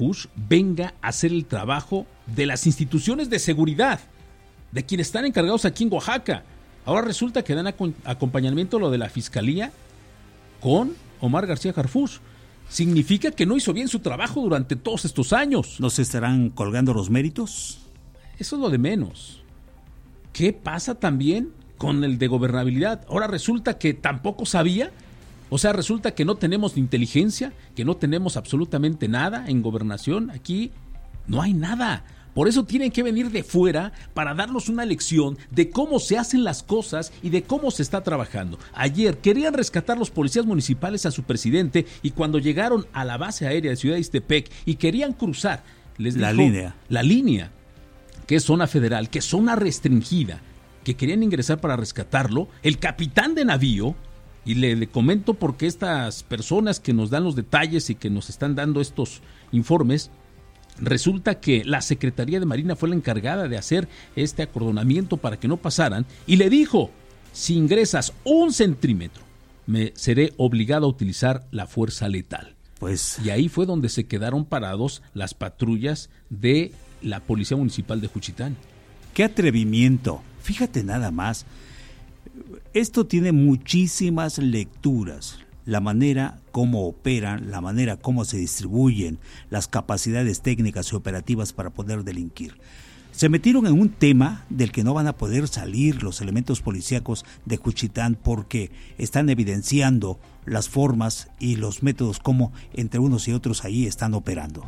Harfuch venga a hacer el trabajo de las instituciones de seguridad, de quienes están encargados aquí en Oaxaca. Ahora resulta que dan acompañamiento a lo de la Fiscalía con Omar García Harfuch. Significa que no hizo bien su trabajo durante todos estos años. ¿No se estarán colgando los méritos? Eso es lo de menos. ¿Qué pasa también con el de gobernabilidad? Ahora resulta que tampoco sabía. O sea, resulta que no tenemos inteligencia, que no tenemos absolutamente nada en gobernación. Aquí no hay nada. Por eso tienen que venir de fuera para darnos una lección de cómo se hacen las cosas y de cómo se está trabajando. Ayer querían rescatar los policías municipales a su presidente y cuando llegaron a la base aérea de Ciudad de Ixtepec y querían cruzar, les dijo, la línea, que es zona federal, que es zona restringida, que querían ingresar para rescatarlo, el capitán de navío, y le comento porque estas personas que nos dan los detalles y que nos están dando estos informes, resulta que la Secretaría de Marina fue la encargada de hacer este acordonamiento para que no pasaran y le dijo, si ingresas 1 centímetro, me seré obligado a utilizar la fuerza letal. Y ahí fue donde se quedaron parados las patrullas de la Policía Municipal de Juchitán. ¡Qué atrevimiento! Fíjate nada más. Esto tiene muchísimas lecturas. La manera como operan, la manera como se distribuyen, las capacidades técnicas y operativas para poder delinquir. Se metieron en un tema del que no van a poder salir los elementos policíacos de Juchitán porque están evidenciando las formas y los métodos como entre unos y otros ahí están operando.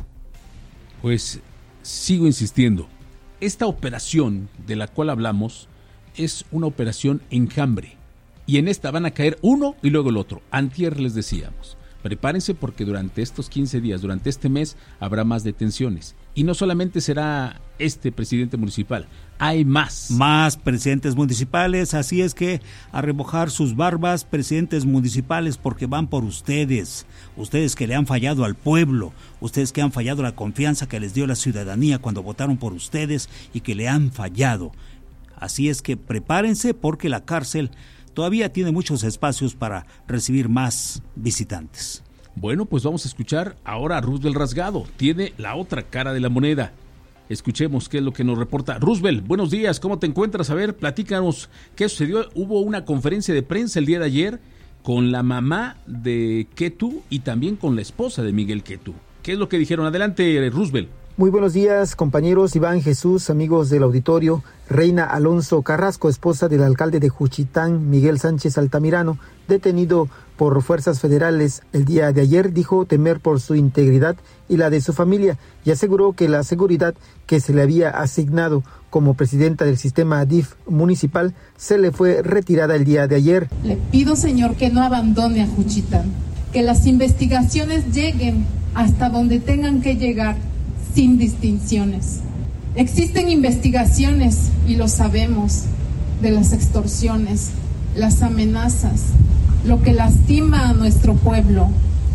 Pues sigo insistiendo, esta operación de la cual hablamos es una operación enjambre. Y en esta van a caer uno y luego el otro. Antier les decíamos, prepárense porque durante estos 15 días, durante este mes, habrá más detenciones. Y no solamente será este presidente municipal, hay más. Más presidentes municipales, así es que a remojar sus barbas, presidentes municipales, porque van por ustedes. Ustedes que le han fallado al pueblo, ustedes que han fallado la confianza que les dio la ciudadanía cuando votaron por ustedes y que le han fallado. Así es que prepárense porque la cárcel todavía tiene muchos espacios para recibir más visitantes. Bueno, pues vamos a escuchar ahora a Roosevelt Rasgado. Tiene la otra cara de la moneda. Escuchemos qué es lo que nos reporta. Roosevelt, buenos días, ¿cómo te encuentras? A ver, platícanos qué sucedió. Hubo una conferencia de prensa el día de ayer con la mamá de Quetú y también con la esposa de Miguel Quetú. ¿Qué es lo que dijeron? Adelante, Roosevelt. Muy buenos días, compañeros. Iván Jesús, amigos del auditorio. Reina Alonso Carrasco, esposa del alcalde de Juchitán, Miguel Sánchez Altamirano, detenido por fuerzas federales el día de ayer, dijo temer por su integridad y la de su familia y aseguró que la seguridad que se le había asignado como presidenta del sistema DIF municipal se le fue retirada el día de ayer. Le pido, señor, que no abandone a Juchitán, que las investigaciones lleguen hasta donde tengan que llegar, sin distinciones. Existen investigaciones, y lo sabemos, de las extorsiones, las amenazas, lo que lastima a nuestro pueblo.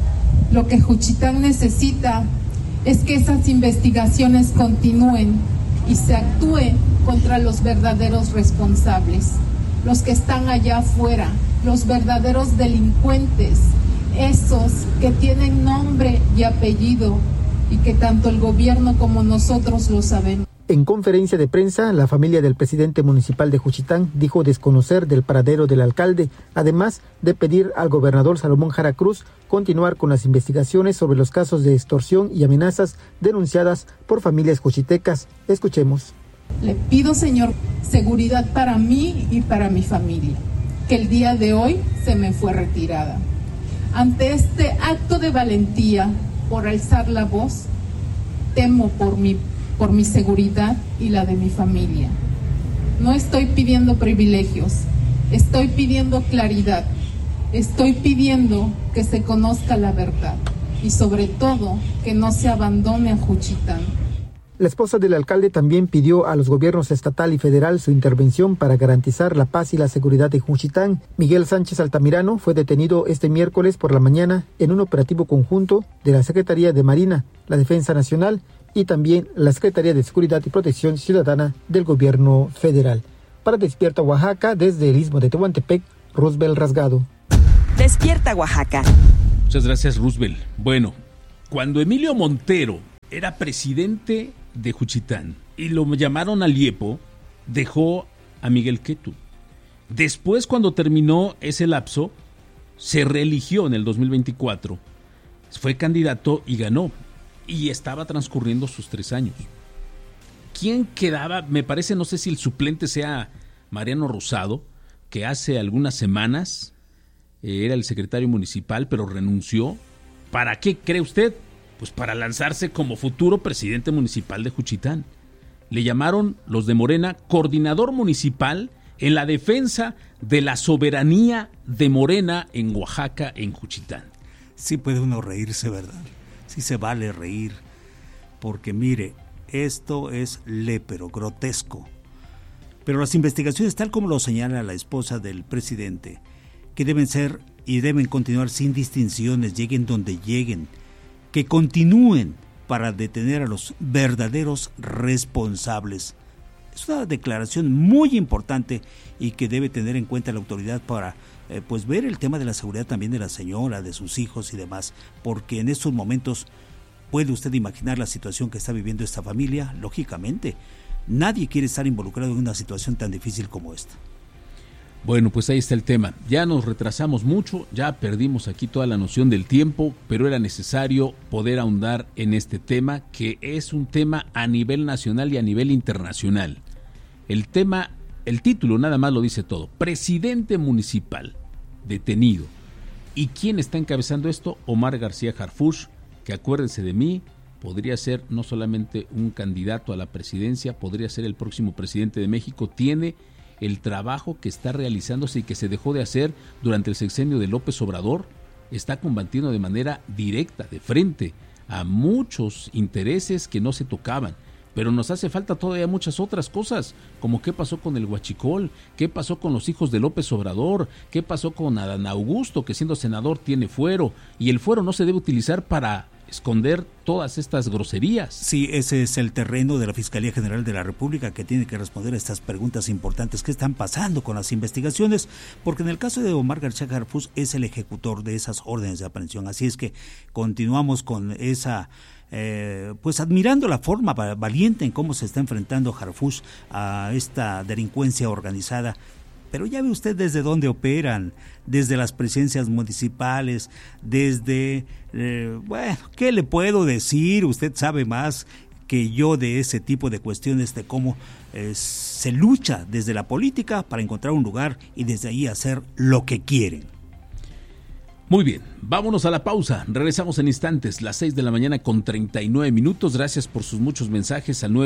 Lo que Juchitán necesita es que esas investigaciones continúen y se actúe contra los verdaderos responsables, los que están allá afuera, los verdaderos delincuentes, esos que tienen nombre y apellido y que tanto el gobierno como nosotros lo sabemos. En conferencia de prensa, la familia del presidente municipal de Juchitán dijo desconocer del paradero del alcalde, además de pedir al gobernador Salomón Jara Cruz continuar con las investigaciones sobre los casos de extorsión y amenazas denunciadas por familias juchitecas. Escuchemos. Le pido, señor, seguridad para mí y para mi familia, que el día de hoy se me fue retirada. Ante este acto de valentía por alzar la voz, temo por mi seguridad y la de mi familia. No estoy pidiendo privilegios, estoy pidiendo claridad, estoy pidiendo que se conozca la verdad y sobre todo que no se abandone a Juchitán. La esposa del alcalde también pidió a los gobiernos estatal y federal su intervención para garantizar la paz y la seguridad de Juchitán. Miguel Sánchez Altamirano fue detenido este miércoles por la mañana en un operativo conjunto de la Secretaría de Marina, la Defensa Nacional y también la Secretaría de Seguridad y Protección Ciudadana del Gobierno Federal. Para Despierta Oaxaca, desde el Istmo de Tehuantepec, Roosevelt Rasgado. Despierta Oaxaca. Muchas gracias, Roosevelt. Bueno, cuando Emilio Montero era presidente de Juchitán y lo llamaron al IEPO, dejó a Miguel Quetu. Después, cuando terminó ese lapso, se reeligió en el 2024, fue candidato y ganó, y estaba transcurriendo sus 3 años. ¿Quién quedaba? Me parece, no sé si el suplente sea Mariano Rosado, que hace algunas semanas era el secretario municipal, pero renunció. ¿Para qué cree usted? Pues para lanzarse como futuro presidente municipal de Juchitán. Le llamaron los de Morena coordinador municipal en la defensa de la soberanía de Morena en Oaxaca, en Juchitán. Sí puede uno reírse, ¿verdad? Sí se vale reír, porque mire, esto es lépero, grotesco. Pero las investigaciones, tal como lo señala la esposa del presidente, que deben ser y deben continuar sin distinciones, lleguen donde lleguen, que continúen para detener a los verdaderos responsables. Es una declaración muy importante y que debe tener en cuenta la autoridad para pues ver el tema de la seguridad también de la señora, de sus hijos y demás, porque en estos momentos puede usted imaginar la situación que está viviendo esta familia. Lógicamente, nadie quiere estar involucrado en una situación tan difícil como esta. Bueno, pues ahí está el tema. Ya nos retrasamos mucho, ya perdimos aquí toda la noción del tiempo, pero era necesario poder ahondar en este tema, que es un tema a nivel nacional y a nivel internacional. El tema, el título nada más lo dice todo. Presidente municipal detenido. ¿Y quién está encabezando esto? Omar García Harfuch, que acuérdense de mí, podría ser no solamente un candidato a la presidencia, podría ser el próximo presidente de México. Tiene el trabajo que está realizándose y que se dejó de hacer durante el sexenio de López Obrador. Está combatiendo de manera directa, de frente, a muchos intereses que no se tocaban. Pero nos hace falta todavía muchas otras cosas, como qué pasó con el huachicol, qué pasó con los hijos de López Obrador, qué pasó con Adán Augusto, que siendo senador tiene fuero, y el fuero no se debe utilizar para esconder todas estas groserías. Sí, ese es el terreno de la Fiscalía General de la República, que tiene que responder a estas preguntas importantes. ¿Qué están pasando con las investigaciones? Porque en el caso de Omar García Harfuch es el ejecutor de esas órdenes de aprehensión. Así es que continuamos con esa pues admirando la forma valiente en cómo se está enfrentando Harfuch a esta delincuencia organizada. Pero ya ve usted desde dónde operan, desde las presidencias municipales, desde, bueno, ¿qué le puedo decir? Usted sabe más que yo de ese tipo de cuestiones, de cómo se lucha desde la política para encontrar un lugar y desde ahí hacer lo que quieren. Muy bien, vámonos a la pausa, regresamos en instantes, las 6 de la mañana con 39 minutos, gracias por sus muchos mensajes al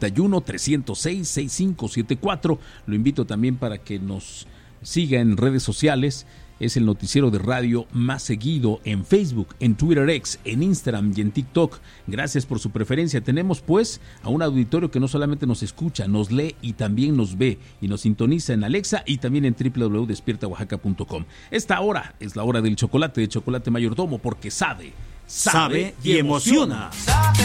951-306-6574, lo invito también para que nos siga en redes sociales, es el noticiero de radio más seguido en Facebook, en Twitter X, en Instagram y en TikTok. Gracias por su preferencia. Tenemos pues a un auditorio que no solamente nos escucha, nos lee y también nos ve y nos sintoniza en Alexa y también en www.despiertaoaxaca.com. Esta hora es la hora del chocolate, de Chocolate Mayordomo, porque sabe y emociona.